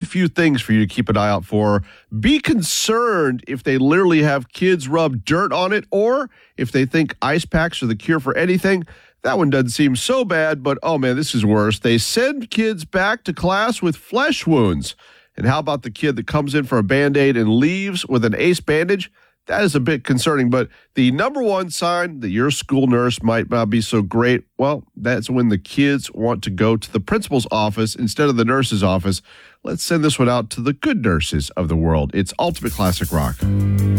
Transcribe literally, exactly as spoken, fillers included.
few things for you to keep an eye out for. Be concerned if they literally have kids rub dirt on it, or if they think ice packs are the cure for anything. That one doesn't seem so bad, but oh man, this is worse. They send kids back to class with flesh wounds. And how about the kid that comes in for a Band-Aid and leaves with an ace bandage? That is a bit concerning, but the number one sign that your school nurse might not be so great, well, that's when the kids want to go to the principal's office instead of the nurse's office. Let's send this one out to the good nurses of the world. It's Ultimate Classic Rock.